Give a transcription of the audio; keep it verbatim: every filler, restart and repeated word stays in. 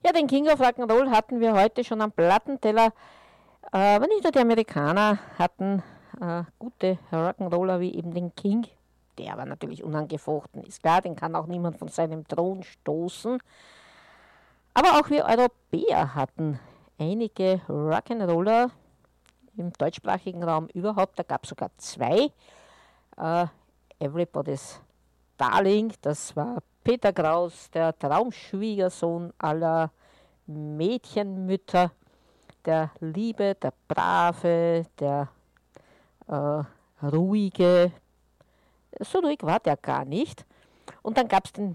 Ja, den King of Rock'n'Roll hatten wir heute schon am Plattenteller. Äh, aber nicht nur die Amerikaner hatten äh, gute Rock'n'Roller wie eben den King. Der aber natürlich unangefochten ist. Klar, den kann auch niemand von seinem Thron stoßen. Aber auch wir Europäer hatten einige Rock'n'Roller im deutschsprachigen Raum überhaupt. Da gab es sogar zwei. Äh, Everybody's Darling, das war Peter Kraus, der Traumschwiegersohn aller Mädchenmütter, der Liebe, der Brave, der äh, Ruhige. So ruhig war der gar nicht. Und dann gab es den